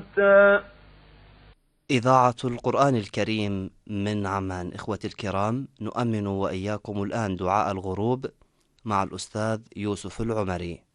موسى. إذاعة القرآن الكريم من عمان. إخوتي الكرام، نؤمن وإياكم الآن دعاء الغروب مع الأستاذ يوسف العمري.